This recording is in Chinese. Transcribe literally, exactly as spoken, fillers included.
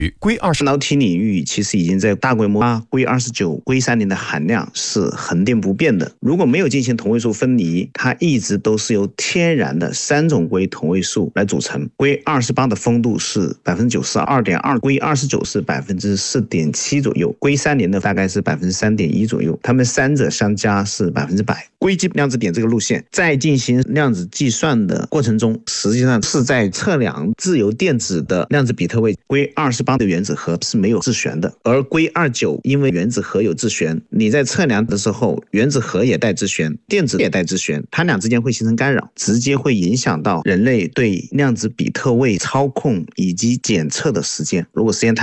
硅二十半导体领域其实已经在大规模啊，硅二十九、硅三零的含量是恒定不变的。如果没有进行同位素分离，它一直都是由天然的三种硅同位素来组成。硅二十八的丰度是 百分之九十二点二， 硅二十九是 百分之四点七 左右，硅三零的大概是 百分之三点一 左右，它们三者相加是百分之百。硅基量子点这个路线在进行量子计算的过程中，实际上是在测量自由电子的量子比特位。硅二十八的原子核是没有自旋的，而硅二十九因为原子核有自旋，你在测量的时候原子核也带自旋，电子也带自旋，它俩之间会形成干扰，直接会影响到人类对量子比特位操控以及检测的时间。如果时间太